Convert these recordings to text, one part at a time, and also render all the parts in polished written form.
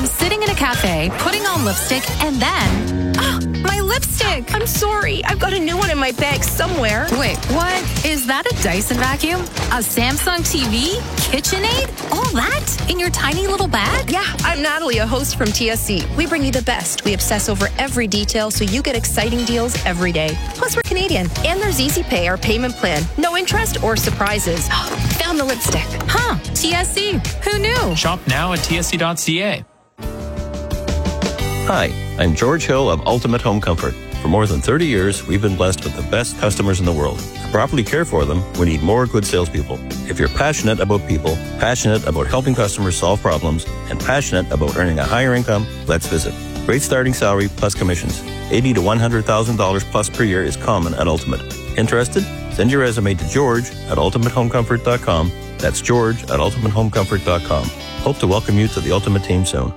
Imagine sitting in a cafe, putting on lipstick, and then... Oh, my lipstick! I'm sorry. I've got a new one in my bag somewhere. Wait, what? Is that a Dyson vacuum? A Samsung TV? KitchenAid? All that? In your tiny little bag? Yeah, I'm Natalie, a host from TSC. We bring you the best. We obsess over every detail so you get exciting deals every day. Plus, we're Canadian. And there's Easy Pay, our payment plan. No interest or surprises. Found the lipstick. Huh, TSC. Who knew? Shop now at tsc.ca. Hi, I'm George Hill of Ultimate Home Comfort. For more than 30 years, we've been blessed with the best customers in the world. To properly care for them, we need more good salespeople. If you're passionate about people, passionate about helping customers solve problems, and passionate about earning a higher income, let's visit. Great starting salary plus commissions. $80,000 to $100,000 plus per year is common at Ultimate. Interested? Send your resume to George at ultimatehomecomfort.com. That's George at ultimatehomecomfort.com. Hope to welcome you to the Ultimate team soon.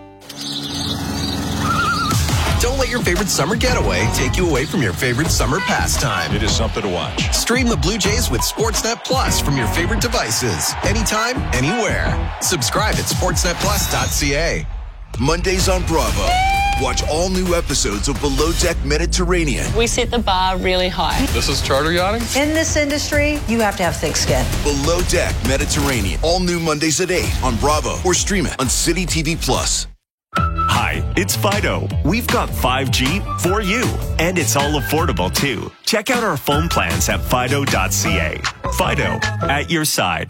Don't let your favorite summer getaway take you away from your favorite summer pastime. It is something to watch. Stream the Blue Jays with Sportsnet Plus from your favorite devices. Anytime, anywhere. Subscribe at sportsnetplus.ca. Mondays on Bravo. Watch all new episodes of Below Deck Mediterranean. We set the bar really high. This is charter yachting? In this industry, you have to have thick skin. Below Deck Mediterranean. All new Mondays at 8 on Bravo or stream it on City TV Plus. Hi, it's Fido. We've got 5G for you, and it's all affordable too. Check out our phone plans at fido.ca. Fido, at your side.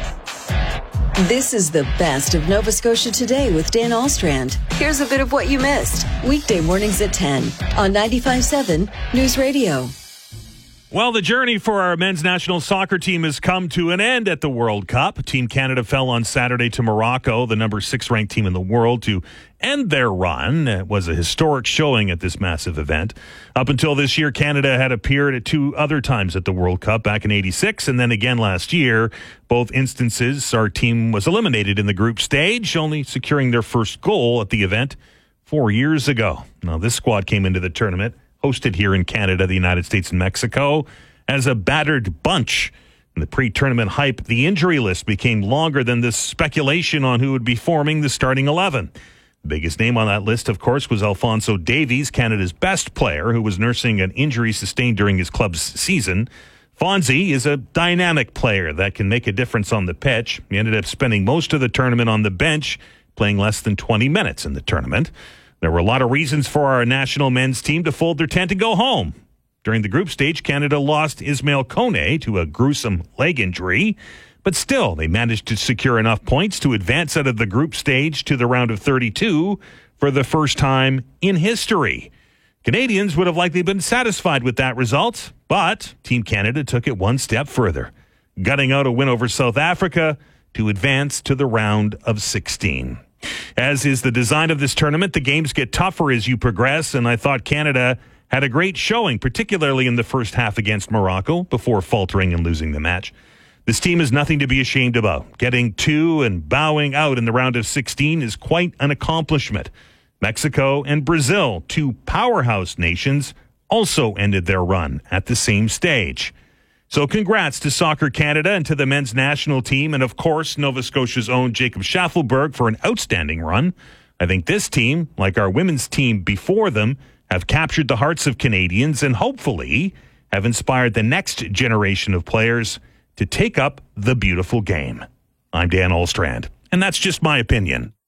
This is the best of Nova Scotia Today with Dan Alstrand. Here's a bit of what you missed. Weekday mornings at 10 on 95.7 News Radio. Well, the journey for our men's national soccer team has come to an end at the World Cup. Team Canada fell on Saturday to Morocco, the number 6 ranked team in the world, to end their run. It was a historic showing at this massive event. Up until this year, Canada had appeared at 2 other times at the World Cup, back in '86 and then again last year. Both instances, our team was eliminated in the group stage, only securing their first goal at the event 4 years ago. Now, this squad came into the tournament hosted here in Canada, the United States, and Mexico, as a battered bunch. In the pre-tournament hype, the injury list became longer than the speculation on who would be forming the starting 11. The biggest name on that list, of course, was Alphonso Davies, Canada's best player, who was nursing an injury sustained during his club's season. Fonzie is a dynamic player that can make a difference on the pitch. He ended up spending most of the tournament on the bench, playing less than 20 minutes in the tournament. There were a lot of reasons for our national men's team to fold their tent and go home. During the group stage, Canada lost Ismail Kone to a gruesome leg injury, but still they managed to secure enough points to advance out of the group stage to the round of 32 for the first time in history. Canadians would have likely been satisfied with that result, but Team Canada took it one step further, gutting out a win over South Africa to advance to the round of 16. As is the design of this tournament, the games get tougher as you progress, and I thought Canada had a great showing, particularly in the first half against Morocco, before faltering and losing the match. This team is nothing to be ashamed about. Getting to and bowing out in the round of 16 is quite an accomplishment. Mexico and Brazil, 2 powerhouse nations, also ended their run at the same stage. So congrats to Soccer Canada and to the men's national team, and of course Nova Scotia's own Jacob Schaffelberg for an outstanding run. I think this team, like our women's team before them, have captured the hearts of Canadians and hopefully have inspired the next generation of players to take up the beautiful game. I'm Dan Alstrand, and that's just my opinion.